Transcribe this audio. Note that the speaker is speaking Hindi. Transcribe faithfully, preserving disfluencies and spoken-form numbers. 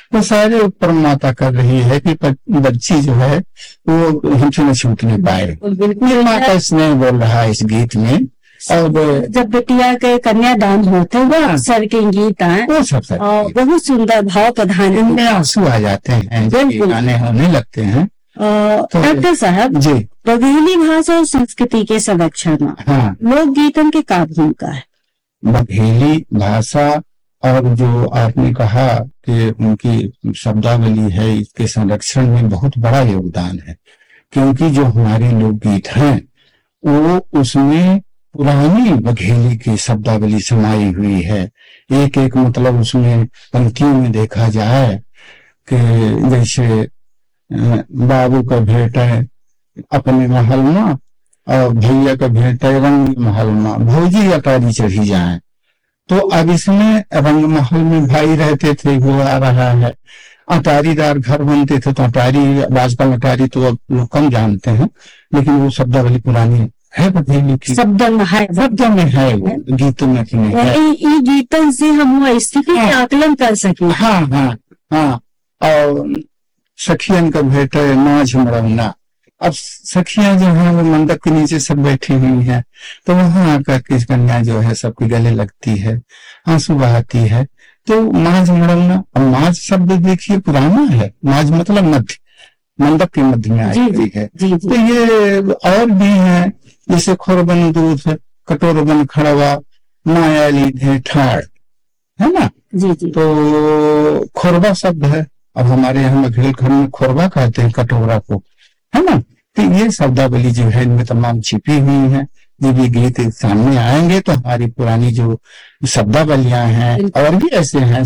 तो सारे ऊपर माता कर रही है कि बच्ची जो है वो हमसे न छूट नहीं पाए। बिल्कुल माता स्नेह बोल रहा है इस गीत में। और जब बिटिया के कन्यादान होते हैं सर के गीत आए वो सब और बहुत सुंदर भाव प्रधान, इनमें आंसू आ जाते हैं, गाने होने लगते हैं। डॉक्टर तो, साहब जी, बघेली भाषा और संस्कृति के संरक्षण में हाँ लोकगीतन के का भूमिका है? बघेली भाषा और जो आपने कहा कि उनकी शब्दावली है, इसके संरक्षण में बहुत बड़ा योगदान है, क्योंकि जो हमारे लोकगीत हैं वो उसमें पुरानी बघेली की शब्दावली समाई हुई है। एक एक मतलब उसमें पंक्तियों में देखा जाए कि जैसे बाबू का भेंट है अपने महल में और भैया का भेंट है रंग महल में, भौजी अटारी चढ़ी जाए। तो अब इसमें रंग महल में भाई रहते थे, वो आ रहा है अटारीदार घर बनते थे, तो अटारी आजकल अटारी तो अब लोग कम जानते हैं, लेकिन वो शब्दावली पुरानी है बघेली की, शब्द में है, शब्द में है, वो गीतों में है। गीतन से हम स्थिति के आकलन कर सके। हाँ हाँ हाँ। और सखियन का भेंट है नाच मरौना। अब सखियां जो है वो मंडप के नीचे सब बैठी हुई हैं, तो वहां आकर के कन्या जो है सबके गले लगती है, आंसू बहाती है। तो माज मरौना, और माज शब्द देखिए पुराना है, माज मतलब मध्य, मंडप के मध्य में आई हुई है। जी, जी। तो ये और भी है, जैसे खोरबन दूध कटोर बन खड़वा मायाली धे ठाड़, है ना। जी जी। तो खोरबा शब्द है, अब हमारे यहाँ मघेल घर में खोरबा कहते हैं कटोरा को, है ना। तो ये शब्दावली जो है इनमें तमाम छिपी हुई है। जब ये गीत सामने आएंगे तो हमारी पुरानी जो शब्दावलियां हैं और भी ऐसे हैं